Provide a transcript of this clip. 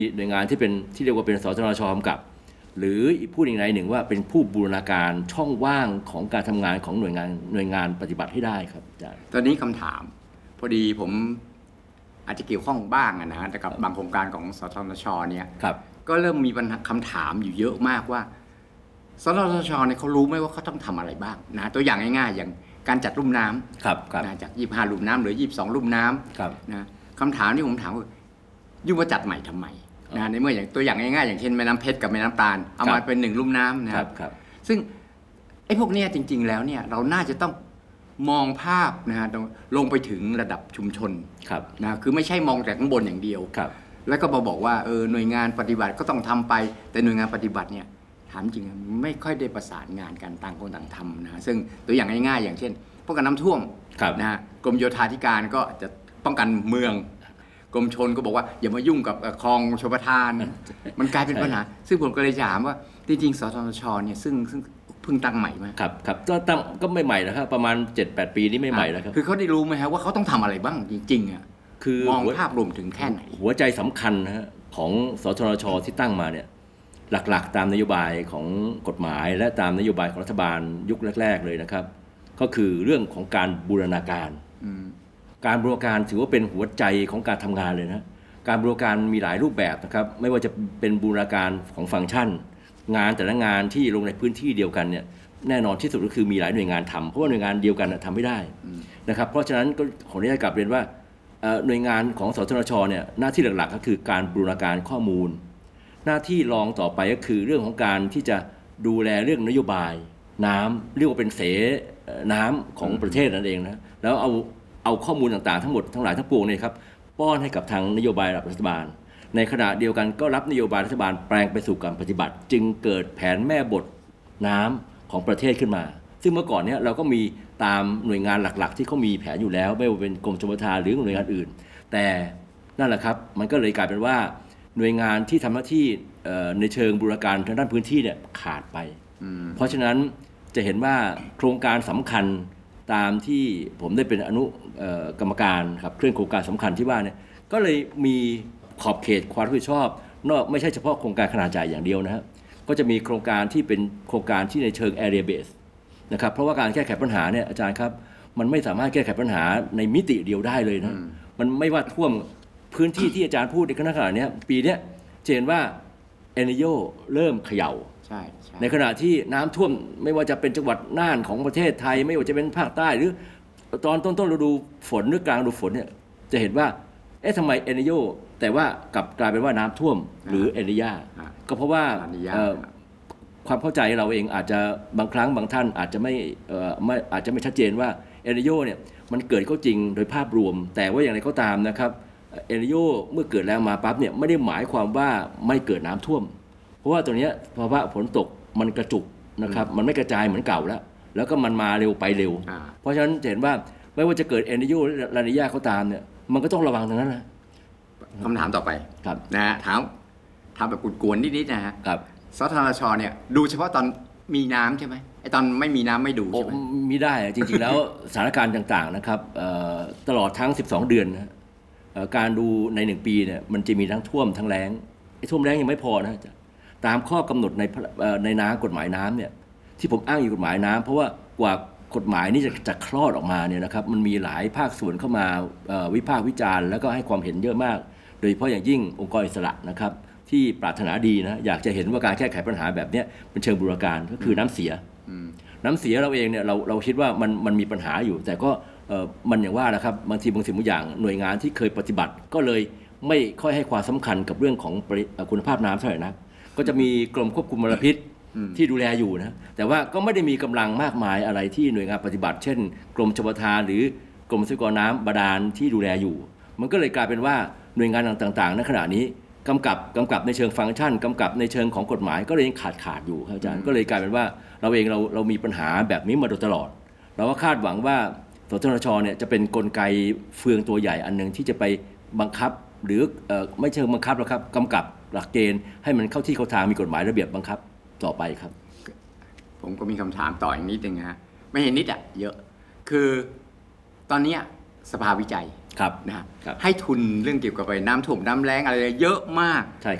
หน่วยงานที่เป็นที่เรียกว่าเป็นสจนชกำกับหรืออีกพูดอีกในหนึ่งว่าเป็นผู้บูรณาการช่องว่างของการทำงานของหน่วยงานปฏิบัติให้ได้ครับอาจารย์ตอนนี้คำถามพอดีผมอาจจะเกี่ยวข้องบ้างนะฮะแต่กับบางโครงการของสทชเนี่ยก็เริ่มมีคำถามอยู่เยอะมากว่าสทชเนี่ยเขารู้ไหมว่าเขาต้องทำอะไรบ้างนะตัวอย่างง่ายๆอย่างการจัดลุ่มน้ำนะจาก25ลุ่มน้ำหรือ22ลุ่มน้ำนะคำถามที่ผมถามว่ายุ่งว่าจัดใหม่ทำไมนะในเมื่ออย่างตัวอย่างง่ายๆอย่างเช่นแม่น้ำเพชรกับแม่น้ำตาลเอามาเป็น1ลุ่มน้ำนะครับซึ่งไอ้พวกนี้จริงๆแล้วเนี่ยเราน่าจะต้องมองภาพนะฮะลงไปถึงระดับชุมชนนะคือไม่ใช่มองแต่ข้างบนอย่างเดียวแล้วก็มาบอกว่าหน่วยงานปฏิบัติก็ต้องทำไปแต่หน่วยงานปฏิบัติเนี่ยถามจริงไม่ค่อยได้ประสานงานกันต่างคนต่างทำนะซึ่งตัวอย่างง่ายๆอย่างเช่นป้องกันน้ำท่วมนะฮะกรมโยธาธิการก็จะป้องกันเมืองกรมชลก็บอกว่าอย่ามายุ่งกับคลองชลประทานมันกลายเป็นปัญหาซึ่งผมก็เลยถามว่าจริงๆสทชเนี่ยซึ่งเพิ่งตั้งใหม่ไหมครับก็ไม่ใหม่นะครับประมาณ 7-8 ปีนี้ไม่ใหม่แล้วครับคือเขาได้รู้ไหมครับว่าเขาต้องทำอะไรบ้างจริงๆอ่ะคือมองภาพรวมถึงแค่ไหนหัวใจสำคัญนะฮะของสทชที่ตั้งมาเนี่ยหลักๆตามนโยบายของกฎหมายและตามนโยบายของรัฐบาลยุคแรกๆเลยนะครับก็คือเรื่องของการบูรณาการการบูรณาการถือว่าเป็นหัวใจของการทำงานเลยนะการบูรณาการมีหลายรูปแบบนะครับไม่ว่าจะเป็นบูรณาการของฟังก์ชันงานแต่ละงานที่ลงในพื้นที่เดียวกันเนี่ยแน่นอนที่สุดก็คือมีหลายหน่วยงานทำเพราะว่าหน่วยงานเดียวกันทำไม่ได้นะครับเพราะฉะนั้นก็ขออนุญาตกลับเรียนว่าหน่วยงานของสทชเนี่ยหน้าที่หลักๆก็คือการบูรณาการข้อมูลหน้าที่รองต่อไปก็คือเรื่องของการที่จะดูแลเรื่องนโยบายน้ำเรียกว่าเป็นเสน้ำของประเทศนั่นเองนะแล้วเอาข้อมูลต่างๆทั้งหมดทั้งหลายทั้งปวงเนี่ยครับป้อนให้กับทางนโยบายระดับรัฐบาลในขณะเดียวกันก็รับนโยบายรัฐบาลแปลงไปสู่การปฏิบัติจึงเกิดแผนแม่บทน้ำของประเทศขึ้นมาซึ่งเมื่อก่อนเนี่ยเราก็มีตามหน่วยงานหลักๆที่เขามีแผนอยู่แล้วไม่ว่าเป็นกรมชลประทานหรือหน่วยงานอื่นแต่นั่นแหละครับมันก็เลยกลายเป็นว่าหน่วยงานที่ทำหน้าที่ในเชิงบูรณาการทางด้านพื้นที่เนี่ยขาดไปเพราะฉะนั้นจะเห็นว่าโครงการสำคัญตามที่ผมได้เป็นอนุกรรมการครับเครื่องโครงการสำคัญที่ว่าเนี่ยก็เลยมีขอบเขตความรับผิดชอบไม่ใช่เฉพาะโครงการขนาดใหญ่อย่างเดียวนะครับก็จะมีโครงการที่เป็นโครงการที่ในเชิง area base นะครับเพราะว่าการแก้ไขปัญหาเนี่ยอาจารย์ครับมันไม่สามารถแก้ไขปัญหาในมิติเดียวได้เลยนะมันไม่ว่าท่วมพื้นที่ที่อาจารย์พูดในขณะนี้ปีนี้เห็นว่าเอลนิโญเริ่มเขย่าในขณะที่น้ำท่วมไม่ว่าจะเป็นจังหวัดน่านของประเทศไทยไม่ว่าจะเป็นภาคใต้หรือตอนต้นฤดูฝนหรือกลางฤดูฝนเนี่ยจะเห็นว่าทำไมเอลนิโญแต่ว่ากลายเป็นว่าน้ำท่วมหรือเอลนิญาก็เพราะว่าความเข้าใจเราเองอาจจะบางครั้งบางท่านอาจจะไม่ชัดเจนว่าเอลนิโญเนี่ยมันเกิดก็จริงโดยภาพรวมแต่ว่าอย่างไรก็ตามนะครับเอลนิโญเมื่อเกิดแล้วมาปั๊บเนี่ยไม่ได้หมายความว่าไม่เกิดน้ำท่วมเพราะว่าตัวนี้ภาวะฝนตกมันกระจุกนะครับมันไม่กระจายเหมือนเก่าแล้วก็มันมาเร็วไปเร็วเพราะฉะนั้นเห็นว่าไม่ว่าจะเกิดเอลนิโญหรือลานีญาก็ตามเนี่ยมันก็ต้องระวังทั้งนั้นนะคำถามต่อไปนะฮะถามแบบกวนๆนิดๆนะฮะสทชเนี่ยดูเฉพาะตอนมีน้ำใช่ไหมไอตอนไม่มีน้ำไม่ดูใช่ไหมมีได้จริงๆแล้วสถานการณ์ต่างๆนะครับตลอดทั้ง12เดือนนะการดูใน1ปีเนี่ยมันจะมีทั้งท่วมทั้งแล้งท่วมแล้งยังไม่พอนะตามข้อกำหนดในน้ำกฎหมายน้ำเนี่ยที่ผมอ้างอยู่กฎหมายน้ำเพราะว่ากว่ากฎหมายนี้จะคลอดออกมาเนี่ยนะครับมันมีหลายภาคส่วนเข้ามาวิพากษ์วิจารณ์แล้วก็ให้ความเห็นเยอะมากโดยเฉพาะอย่างยิ่งองค์กรอิสระนะครับที่ปรารถนาดีนะอยากจะเห็นว่าการแก้ไขปัญหาแบบนี้เป็นเชิงบูรณาการก็คือน้ำเสียเราเองเนี่ยเราคิดว่ามันมีปัญหาอยู่แต่ก็มันอย่างว่านะครับบางทีบางสิ่งบางอย่างหน่วยงานที่เคยปฏิบัติก็เลยไม่ค่อยให้ความสำคัญกับเรื่องของคุณภาพน้ำเท่าไหร่นักก็จะมีกรมควบคุมมลพิษที่ดูแลอยู่นะแต่ว่าก็ไม่ได้มีกำลังมากมายอะไรที่หน่วยงานปฏิบัติเช่นกรมชลประทานหรือกรมทรัพยากรน้ำบาดาลที่ดูแลอยู่มันก็เลยกลายเป็นว่าหน่วยงานต่างๆในขณะนี้กำกับในเชิงฟังก์ชันกำกับในเชิงของกฎหมายก็เลยยังขาดอยู่ครับอาจารย์ก็เลยกลายเป็นว่าเรามีปัญหาแบบนี้มาโดยตลอดเราก็คาดหวังว่าสทชเนี่ยจะเป็นกลไกเฟืองตัวใหญ่อันนึงที่จะไปบังคับหรือไม่เชิงบังคับหรอกครับกำกับหลักเกณฑ์ให้มันเข้าที่เข้าทางมีกฎหมายระเบียบบังคับต่อไปครับผมก็มีคำถามต่ออีกนิดนึงฮะไม่เห็นนิดเยอะคือตอนนี้สภาวิจัยครับนะฮะครับให้ทุนเรื่องเกี่ยวกับไปน้ำท่วมน้ำแล้งอะไรเยอะมากใช่